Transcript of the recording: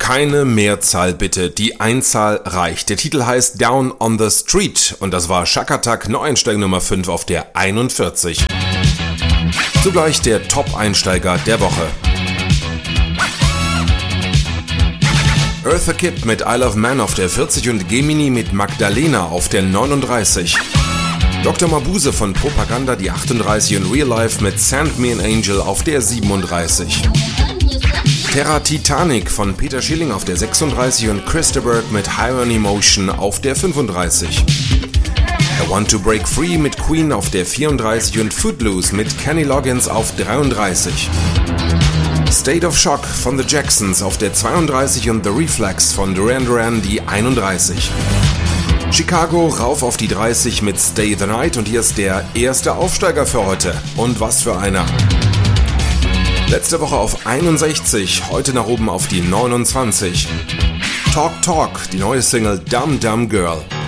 Keine Mehrzahl bitte, die Einzahl reicht. Der Titel heißt Down on the Street und das war Shack Attack, Neueinsteiger Nummer 5 auf der 41. Zugleich der Top-Einsteiger der Woche. Eartha Kitt mit I Love Man auf der 40 und Gemini mit Magdalena auf der 39. Dr. Mabuse von Propaganda die 38 und Real Life mit Send Me an Angel auf der 37. Terra Titanic von Peter Schilling auf der 36 und Krista Burke mit High on Emotion auf der 35. I Want to Break Free mit Queen auf der 34 und Footloose mit Kenny Loggins auf 33. State of Shock von The Jacksons auf der 32 und The Reflex von Duran Duran die 31. Chicago rauf auf die 30 mit Stay the Night und hier ist der erste Aufsteiger für heute. Und was für einer. Letzte Woche auf 61, heute nach oben auf die 29. Talk Talk, die neue Single Dumb Dumb Girl.